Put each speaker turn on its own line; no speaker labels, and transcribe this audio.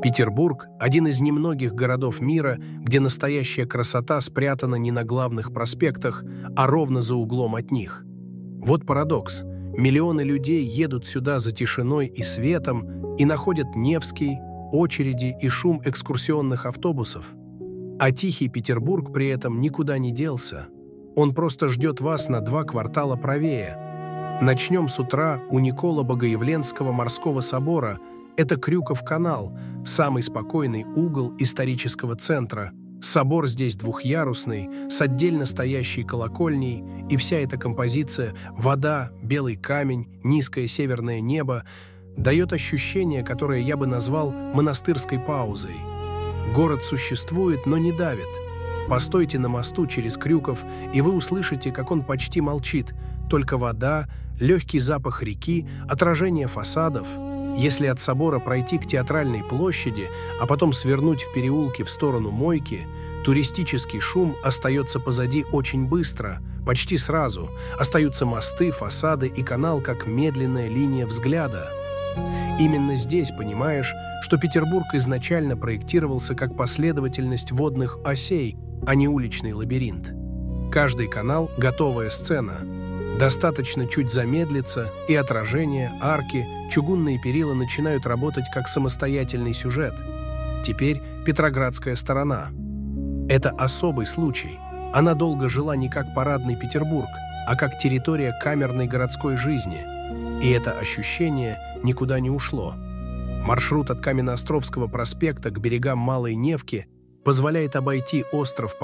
Петербург – один из немногих городов мира, где настоящая красота спрятана не на главных проспектах, а ровно за углом от них. Вот парадокс. Миллионы людей едут сюда за тишиной и светом и находят Невский, очереди и шум экскурсионных автобусов. А тихий Петербург при этом никуда не делся. Он просто ждет вас на 2 квартала правее. Начнем с утра у Никола-Богоявленского морского собора. Это Крюков канал, самый спокойный угол исторического центра. Собор здесь двухъярусный, с отдельно стоящей колокольней, и вся эта композиция – вода, белый камень, низкое северное небо – дает ощущение, которое я бы назвал монастырской паузой. Город существует, но не давит. Постойте на мосту через Крюков, и вы услышите, как он почти молчит. Только вода, легкий запах реки, отражение фасадов. Если от собора пройти к Театральной площади, а потом свернуть в переулке в сторону Мойки, туристический шум остается позади очень быстро, почти сразу. Остаются мосты, фасады и канал как медленная линия взгляда. Именно здесь понимаешь, что Петербург изначально проектировался как последовательность водных осей, а не уличный лабиринт. Каждый канал – готовая сцена. Достаточно чуть замедлиться, и отражения, арки, чугунные перила начинают работать как самостоятельный сюжет. Теперь Петроградская сторона. Это особый случай. Она долго жила не как парадный Петербург, а как территория камерной городской жизни. И это ощущение никуда не ушло. Маршрут от Каменноостровского проспекта к берегам Малой Невки позволяет обойти остров